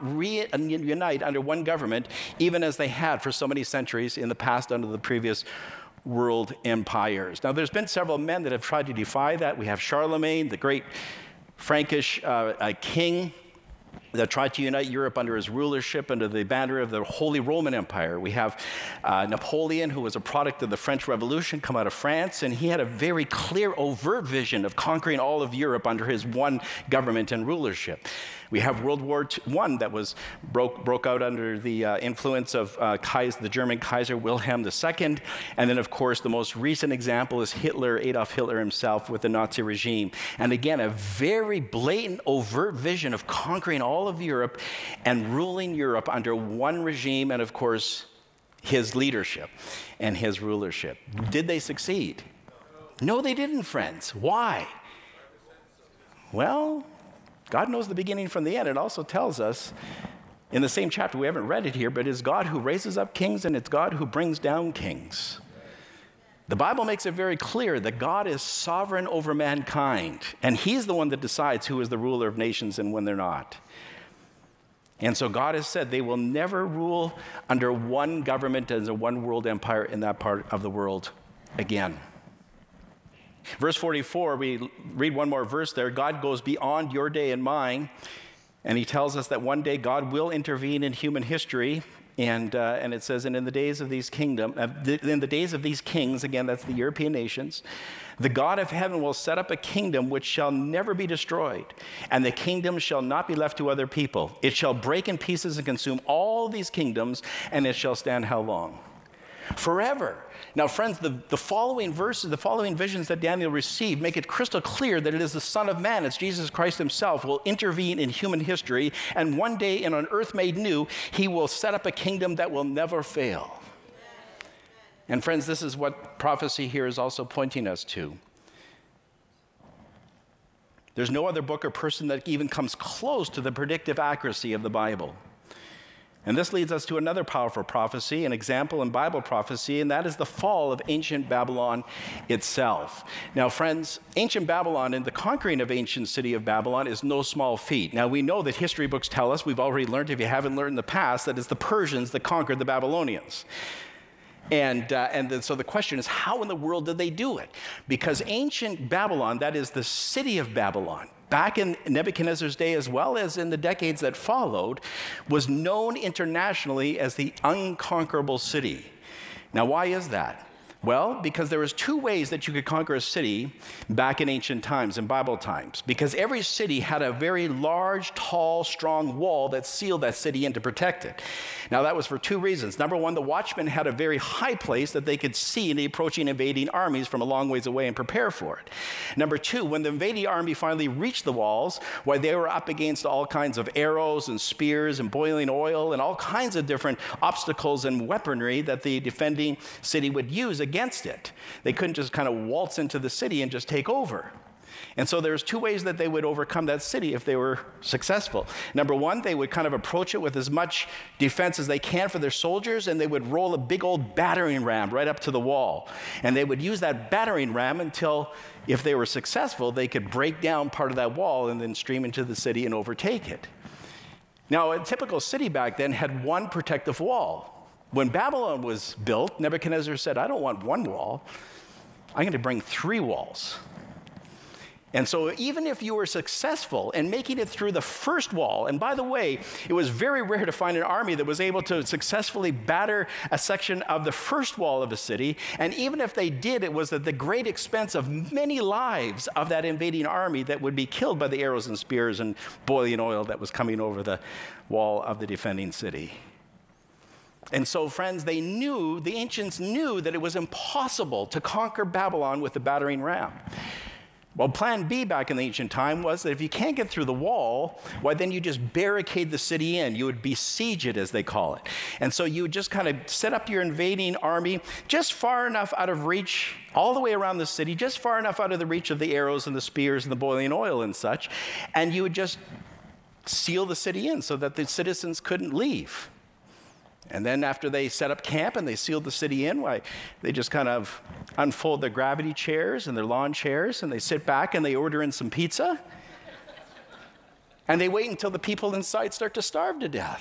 reunite under one government, even as they had for so many centuries in the past under the previous world empires. Now, there's been several men that have tried to defy that. We have Charlemagne, the great Frankish king that tried to unite Europe under his rulership, under the banner of the Holy Roman Empire. We have Napoleon, who was a product of the French Revolution, come out of France, and he had a very clear, overt vision of conquering all of Europe under his one government and rulership. We have World War I that was broke out under the influence of the German Kaiser Wilhelm II. And then, of course, the most recent example is Adolf Hitler himself with the Nazi regime. And again, a very blatant, overt vision of conquering all of Europe and ruling Europe under one regime and, of course, his leadership and his rulership. Did they succeed? No, they didn't, friends. Why? Well, God knows the beginning from the end. It also tells us in the same chapter, we haven't read it here, but it's God who raises up kings and it's God who brings down kings. The Bible makes it very clear that God is sovereign over mankind, and he's the one that decides who is the ruler of nations and when they're not. And so God has said they will never rule under one government as a one world empire in that part of the world again. Verse 44, we read one more verse there. God goes beyond your day and mine, and he tells us that one day God will intervene in human history. And it says, and in the days of these kings, again, that's the European nations, the God of heaven will set up a kingdom which shall never be destroyed, and the kingdom shall not be left to other people. It shall break in pieces and consume all these kingdoms, and it shall stand how long? Forever. Now, friends, the following verses, the following visions that Daniel received make it crystal clear that it is the Son of Man, it's Jesus Christ himself, will intervene in human history, and one day in an earth made new, he will set up a kingdom that will never fail. And friends, this is what prophecy here is also pointing us to. There's no other book or person that even comes close to the predictive accuracy of the Bible. And this leads us to another powerful prophecy, an example in Bible prophecy, and that is the fall of ancient Babylon itself. Now, friends, ancient Babylon and the conquering of ancient city of Babylon is no small feat. Now, we know that history books tell us, we've already learned, if you haven't learned in the past, that it's the Persians that conquered the Babylonians. So the question is, how in the world did they do it? Because ancient Babylon, that is the city of Babylon, back in Nebuchadnezzar's day as well as in the decades that followed, was known internationally as the unconquerable city. Now, why is that? Well, because there was two ways that you could conquer a city back in ancient times, in Bible times. Because every city had a very large, tall, strong wall that sealed that city in to protect it. Now, that was for two reasons. Number one, the watchmen had a very high place that they could see the approaching invading armies from a long ways away and prepare for it. Number two, when the invading army finally reached the walls, why they were up against all kinds of arrows and spears and boiling oil and all kinds of different obstacles and weaponry that the defending city would use against it. They couldn't just kind of waltz into the city and just take over. And so there's two ways that they would overcome that city if they were successful. Number one, they would kind of approach it with as much defense as they can for their soldiers, and they would roll a big old battering ram right up to the wall. And they would use that battering ram until, if they were successful, they could break down part of that wall and then stream into the city and overtake it. Now, a typical city back then had one protective wall. When Babylon was built, Nebuchadnezzar said, I don't want one wall. I'm going to bring 3 walls. And so even if you were successful in making it through the first wall, and by the way, it was very rare to find an army that was able to successfully batter a section of the first wall of a city, and even if they did, it was at the great expense of many lives of that invading army that would be killed by the arrows and spears and boiling oil that was coming over the wall of the defending city. And so, friends, the ancients knew that it was impossible to conquer Babylon with the battering ram. Well, plan B back in the ancient time was that if you can't get through the wall, why then you just barricade the city in. You would besiege it, as they call it. And so you would just kind of set up your invading army just far enough out of reach, all the way around the city, just far enough out of the reach of the arrows and the spears and the boiling oil and such, and you would just seal the city in so that the citizens couldn't leave. And then after they set up camp and they sealed the city in, they just kind of unfold their gravity chairs and their lawn chairs, and they sit back and they order in some pizza. And they wait until the people inside start to starve to death.